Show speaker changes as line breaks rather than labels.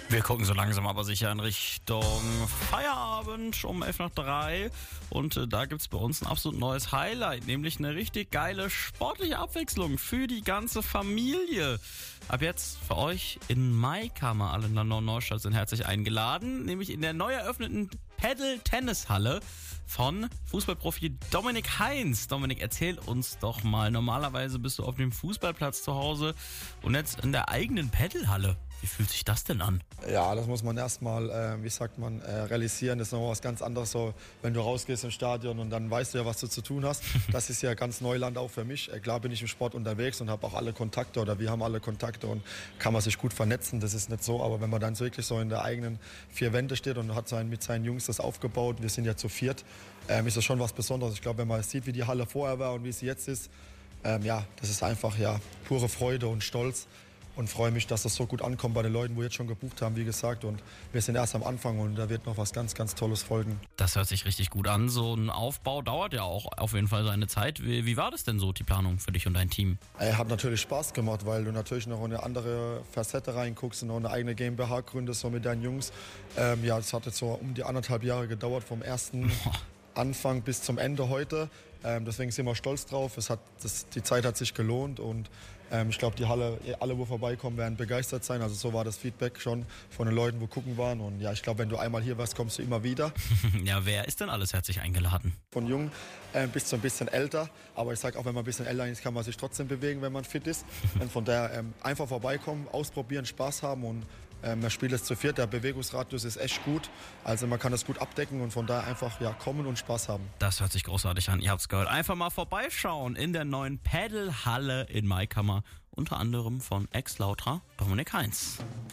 Wir gucken so langsam aber sicher in Richtung Feierabend um 2:11 und da gibt's bei uns ein absolut neues Highlight, nämlich eine richtig geile sportliche Abwechslung für die ganze Familie. Ab jetzt für euch in Maikammer, alle in der Neustadt sind herzlich eingeladen, nämlich in der neu eröffneten Paddle-Tennishalle von Fußballprofi Dominik Heinz. Dominik, erzähl uns doch mal, normalerweise bist du auf dem Fußballplatz zu Hause und jetzt in der eigenen Paddlehalle. Wie fühlt sich das denn an?
Ja, das muss man erstmal, realisieren. Das ist noch was ganz anderes, so, wenn du rausgehst im Stadion und dann weißt du ja, was du zu tun hast. Das ist ja ganz Neuland auch für mich. Klar bin ich im Sport unterwegs und habe auch alle Kontakte oder wir haben alle Kontakte und kann man sich gut vernetzen. Das ist nicht so, aber wenn man dann wirklich so in der eigenen vier Wände steht und hat mit seinen Jungs das aufgebaut, wir sind ja zu viert, ist das schon was Besonderes. Ich glaube, wenn man sieht, wie die Halle vorher war und wie sie jetzt ist, das ist einfach pure Freude und Stolz. Und freue mich, dass das so gut ankommt bei den Leuten, wo jetzt schon gebucht haben, wie gesagt. Und wir sind erst am Anfang und da wird noch was ganz, ganz Tolles folgen.
Das hört sich richtig gut an. So ein Aufbau dauert ja auch auf jeden Fall seine Zeit. Wie war das denn so, die Planung für dich und dein Team?
Hat natürlich Spaß gemacht, weil du natürlich noch in eine andere Facette reinguckst und noch eine eigene GmbH gründest, so mit deinen Jungs. Das hat jetzt so um die 1,5 Jahre gedauert, vom ersten Anfang bis zum Ende heute. Deswegen sind wir stolz drauf. Die Zeit hat sich gelohnt und ich glaube, die Halle, alle, wo vorbeikommen, werden begeistert sein. Also so war das Feedback schon von den Leuten, wo gucken waren. Und ja, ich glaube, wenn du einmal hier warst, kommst du immer wieder.
Ja, wer ist denn alles herzlich eingeladen?
Von jung bis zu ein bisschen älter. Aber ich sage auch, wenn man ein bisschen älter ist, kann man sich trotzdem bewegen, wenn man fit ist. Und von daher einfach vorbeikommen, ausprobieren, Spaß haben und das Spiel ist zu viert, der Bewegungsradius ist echt gut. Also man kann das gut abdecken und von daher einfach kommen und Spaß haben.
Das hört sich großartig an, ihr habt's gehört. Einfach mal vorbeischauen in der neuen Paddlehalle in Maikammer, unter anderem von Ex-Lautra Dominik Heinz.